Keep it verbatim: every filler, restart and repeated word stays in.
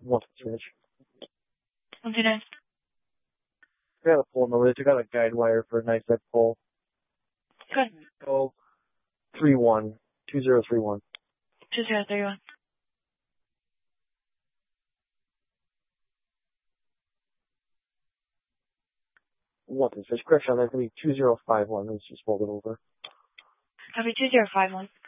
One fish. one two nine. I got a pull number. I got a guide wire for a nice head pull. Good. Oh, three one two zero three one. Two zero three one. One fish. Correction, that's gonna be two zero five one. Let's just fold it over. Copy two zero five one.